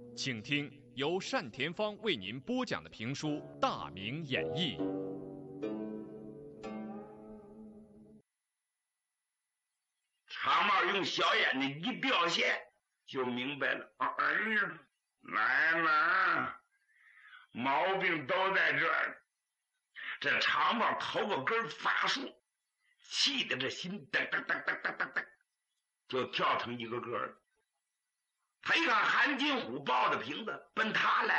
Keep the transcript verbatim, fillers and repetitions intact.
请听由单田芳为您播讲的评书《大明演义》。 长毛用小眼的一表现就明白了。哎呀，奶奶，毛病都在这儿。这长毛头发根发竖，气得这心噔噔噔噔噔噔噔就跳成一个个了。他一看韩金虎抱着瓶子奔他来，